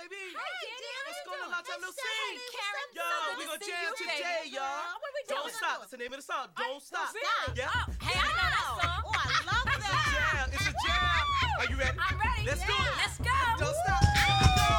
baby. Hey, Dan, What's going on? how Long time you no doing? see. Karen, Yo, we gonna jam today, y'all. What we Don't doing? stop. That's the name of the song. Don't stop. Stop. Yeah. Oh, hey, I know that song. Oh, I love that. It's a jam. It's a jam. Are you ready? I'm ready. Let's do it. Let's go. Don't stop.